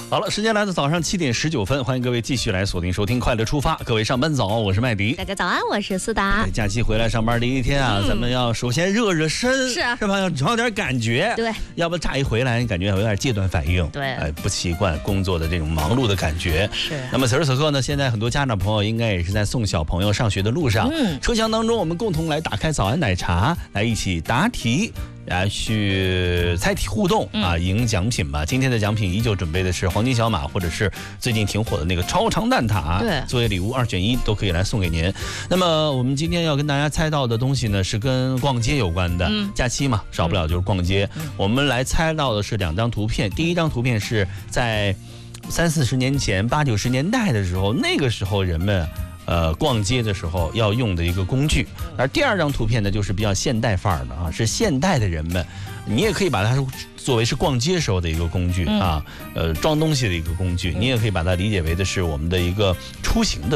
好了，时间来到早上7点19分，欢迎各位继续来锁定收听《快乐出发》。各位上班早，我是麦迪。 大家早安，我是思达。 假期回来上班第一天啊，咱们要首先热热身， 是吧？要找点感觉， 对， 要不乍一回来，感觉有点戒断反应， 对， 不习惯工作的这种忙碌的感觉。 是。 那么此时此刻呢，现在很多家长朋友应该也是在送小朋友上学的路上，车厢当中，我们共同来打开早安奶茶，来一起答题。来去猜题互动啊，赢奖品吧。今天的奖品依旧准备的是黄金小马，或者是最近挺火的那个超长蛋挞， 对， 作为礼物2选1都可以来送给您。那么我们今天要跟大家猜到的东西呢，是跟逛街有关的。假期嘛，少不了就是逛街。我们来猜到的是2张图片，第一张图片是在30-40年前，80、90年代的时候，那个时候人们逛街的时候要用的一个工具，而第2张图片呢，就是比较现代范儿的啊，是现代的人们，你也可以把它作为是逛街时候的一个工具啊，装东西的一个工具，你也可以把它理解为的是我们的一个出行的